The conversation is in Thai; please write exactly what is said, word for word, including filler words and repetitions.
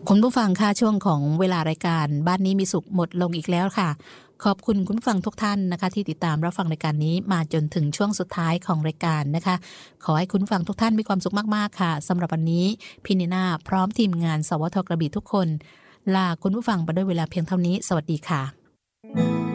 คุณผู้ฟังค่ะช่วงของเวลารายการบ้านนี้มีสุขหมดลงอีกแล้วค่ะขอบคุณคุณผู้ฟังทุกท่านนะคะที่ติดตามรับฟังรายการนี้มาจนถึงช่วงสุดท้ายของรายการนะคะขอให้คุณผู้ฟังทุกท่านมีความสุขมากๆค่ะสำหรับวันนี้พี่นีน่าพร้อมทีมงานสวทกระบี่ทุกคนลาคุณผู้ฟังไปด้วยเวลาเพียงเท่านี้สวัสดีค่ะ